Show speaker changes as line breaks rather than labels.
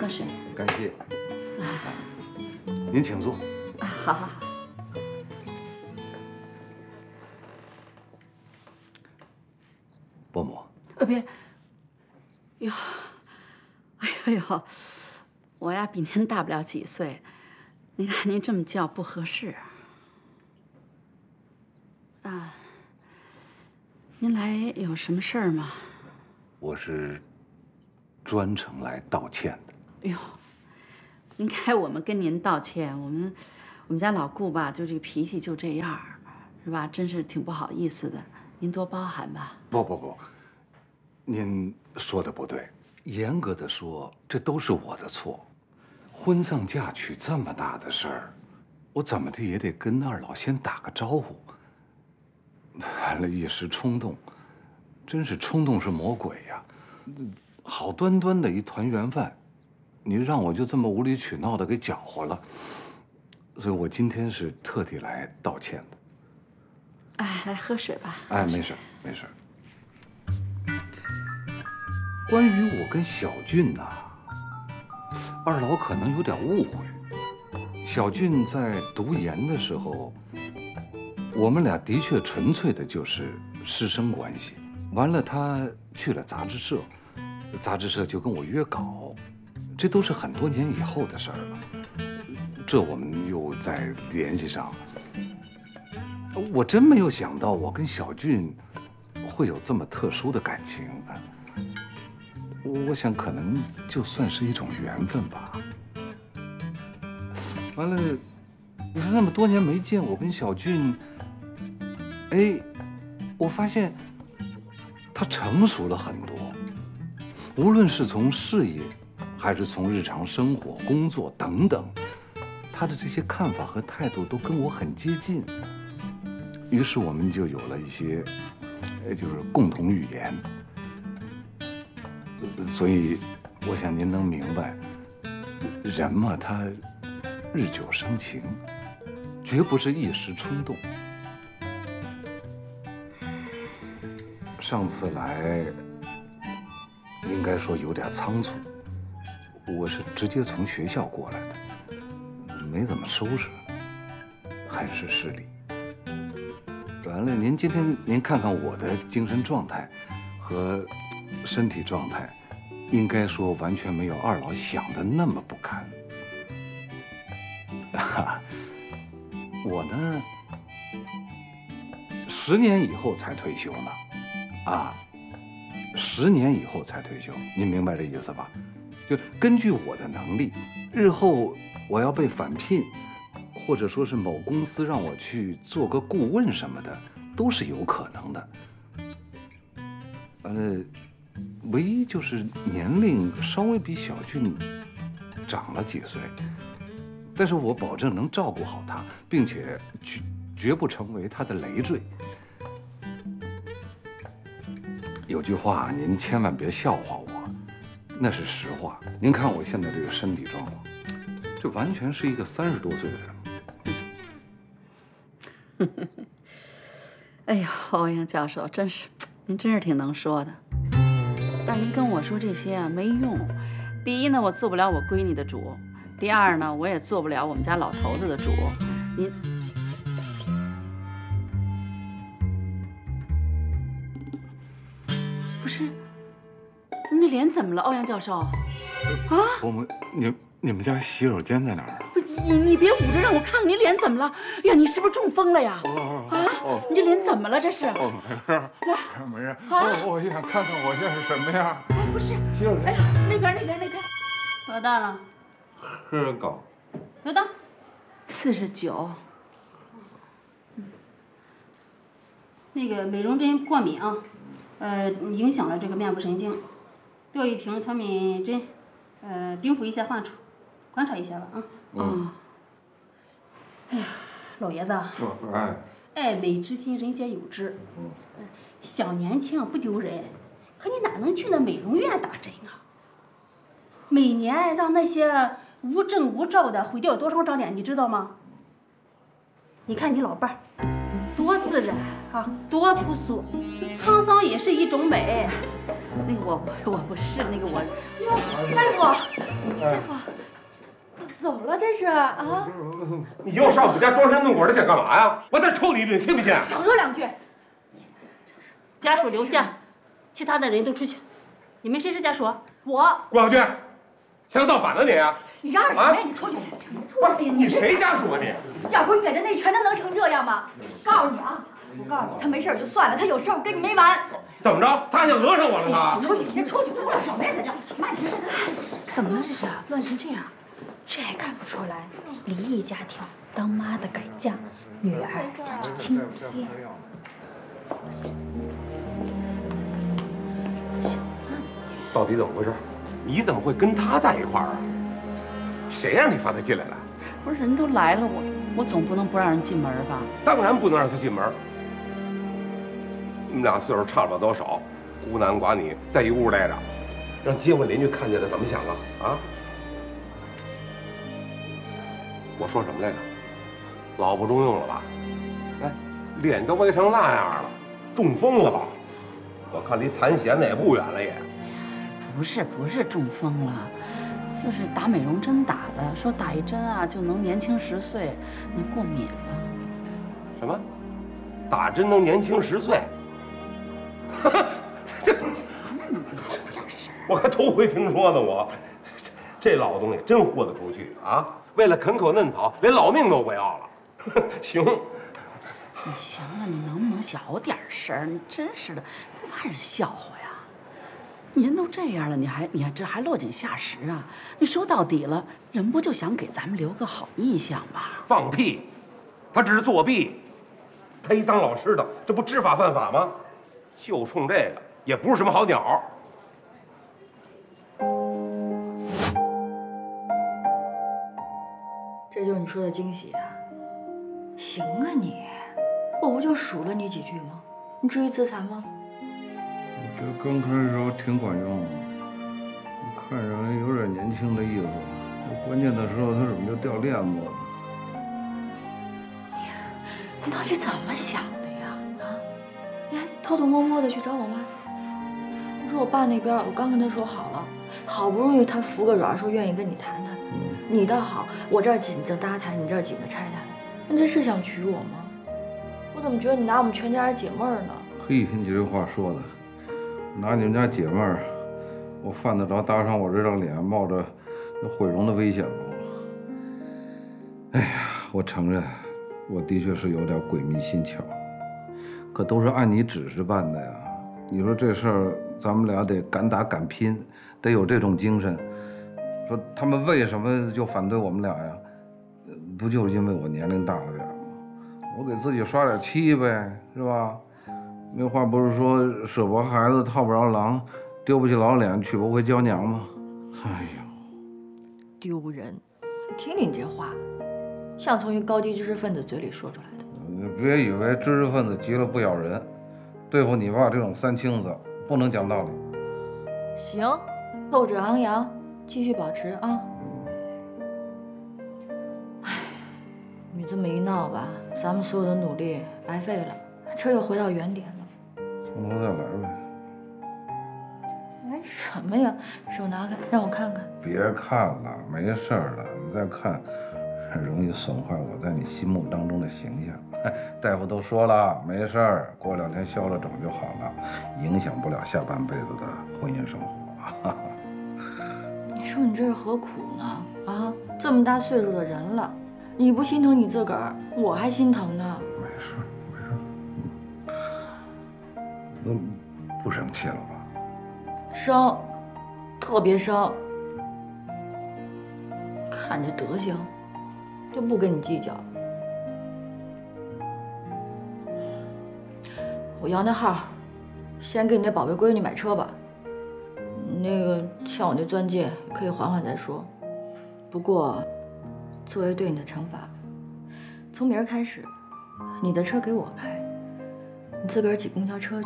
喝水。
感谢。您请坐。
啊，好好好。
伯母。
别，哟，哎呦呦，我呀比您大不了几岁，您看您这么叫不合适。啊，您来有什么事儿吗？
我是专程来道歉的。
哎呦，您该我们跟您道歉，我们家老顾吧，就这个脾气就这样，是吧？真是挺不好意思的，您多包涵吧。
不，您说的不对。严格的说，这都是我的错。婚丧嫁娶这么大的事儿，我怎么的也得跟二老先打个招呼。完了，一时冲动，真是冲动是魔鬼呀！好端端的一团圆饭，你让我就这么无理取闹的给搅和了，所以我今天是特地来道歉的。
哎，来喝水吧。
哎，没事没事。关于我跟小俊呐，二老可能有点误会。小俊在读研的时候，我们俩的确纯粹的就是师生关系。完了，他去了杂志社，杂志社就跟我约稿，这都是很多年以后的事儿了。这我们又再联系上，我真没有想到我跟小俊会有这么特殊的感情啊！我想可能就算是一种缘分吧。完了，你说那么多年没见，我跟小俊，哎，我发现他成熟了很多，无论是从事业，还是从日常生活、工作等等，他的这些看法和态度都跟我很接近。于是我们就有了一些，就是共同语言。所以，我想您能明白，人嘛，他日久生情，绝不是一时冲动。上次来，应该说有点仓促，我是直接从学校过来的，没怎么收拾，很是失礼。完了，今天您看看我的精神状态和身体状态，应该说完全没有二老想的那么不堪。我呢，10年以后才退休呢，啊，10年以后才退休，您明白这意思吧？就根据我的能力，日后我要被返聘，或者说是某公司让我去做个顾问什么的，都是有可能的。完了，唯一就是年龄稍微比小俊长了几岁，但是我保证能照顾好他，并且绝不成为他的累赘。有句话您千万别笑话我，那是实话。您看我现在这个身体状况，这完全是一个30多岁的人。
哎呦，欧阳教授，您真是挺能说的。但您跟我说这些啊没用。第一呢，我做不了我闺女的主；第二呢，我也做不了我们家老头子的主。您不是，你那脸怎么了，欧阳教授？啊？
伯母，你们家洗手间在哪儿啊？
不，你别捂着，让我看看你脸怎么了？呀，你是不是中风了呀？你这脸怎么了？这是？
哦，没事，来，没事。我想看看我这是什么呀？
不是，
洗手间。
哎呀，那边。多大了？
49。
多大？49。
那个美容针过敏啊，影响了这个面部神经，吊一瓶脱敏针，冰敷一下患处，观察一下吧啊。哎呀，老爷子。爱美之心，人皆有之。小年轻不丢人，可你哪能去那美容院打针啊？每年让那些无证无照的毁掉多少张脸，你知道吗？你看你老伴儿，多自然啊，多朴素，沧桑也是一种美。
那个我不是那个我。
大夫，怎么了这是啊？
你又上我们家装神弄鬼的，想干嘛呀？我再抽你一顿，信不信？
少说2句。
家属留下，其他的人都出去。你们谁是家属？
我。
郭小军，想造反了你？
你嚷嚷什么呀？你出去！
不是你谁家属啊你？
要不你给他那拳，他能成这样吗？告诉你啊，我告诉你，他没事就算了，他有事我跟你没完。
怎么着？他想讹上我了他？
出去，先出去！嚷什么呀，在这？慢些。
怎么了？这是乱成这样？
这还看不出来，离异家庭，当妈的改嫁，女儿想着亲爹。
到底怎么回事？你怎么会跟他在一块儿啊？谁让你放他进来了？
不是人都来了，我总不能不让人进门吧？
当然不能让他进门。你们俩岁数差不了多少，孤男寡女在一屋待着，让街坊邻居看见了怎么想啊？啊？我说什么来着？老不中用了吧？哎，脸都歪成那样了，中风了吧？我看离谭贤子也不远了也。
不是中风了，就是打美容针打的，说打一针啊就能年轻10岁，那过敏了。
什么？打针能年轻10岁？这我还头回听说呢，我这老东西真豁得出去啊！为了啃口嫩草，连老命都不要了。行，
你行了，你能不能小点声？你真是的，不怕人笑话呀？你人都这样了，你这还落井下石啊？你说到底了，人不就想给咱们留个好印象吗？
放屁！他只是作弊，他一当老师的，这不知法犯法吗？就冲这个，也不是什么好鸟。
这就是你说的惊喜啊？行啊你，我不就数了你几句吗？你至于自残吗？
我觉得刚开始时候挺管用的，我看着有点年轻的意思，关键的时候他怎么就掉链子了？
你到底怎么想的呀？啊，你还偷偷摸摸的去找我妈？你说我爸那边，我刚跟他说好了，好不容易他服个软，说愿意跟你谈谈。你倒好，我这儿紧着搭台，你这儿紧着拆台，你这是想娶我吗？我怎么觉得你拿我们全家人解闷儿呢？
嘿，你这话说的，拿你们家解闷儿，我犯得着搭上我这张脸，冒着毁容的危险吗？哎呀，我承认，我的确是有点鬼迷心窍，可都是按你指示办的呀。你说这事儿，咱们俩得敢打敢拼，得有这种精神。说他们为什么就反对我们俩呀？不就是因为我年龄大了点吗？我给自己刷点漆呗，是吧？那话不是说舍不孩子套不着狼，丢不起老脸娶不回娇娘吗？哎呦，
丢人！听你这话，像从一高级知识分子嘴里说出来的。
你别以为知识分子急了不咬人，对付你爸这种三清子不能讲道理。
行，斗志昂扬，继续保持啊！哎，你这么一闹吧，咱们所有的努力白费了，车又回到原点了。
从头再来呗。
哎，什么呀？手拿开，让我看看。
别看了，没事了。你再看，很容易损坏我在你心目当中的形象。大夫都说了，没事儿，过2天消了肿就好了，影响不了下半辈子的婚姻生活。
你说你这是何苦呢？啊，这么大岁数的人了，你不心疼你自个儿，我还心疼呢。
没事，没事。那不生气了吧？
生，特别生。看这德行，就不跟你计较了。我要那号，先给你那宝贝闺女买车吧。那个欠我那钻戒可以缓缓再说。不过，作为对你的惩罚，从明儿开始，你的车给我开，你自个儿挤公交车去。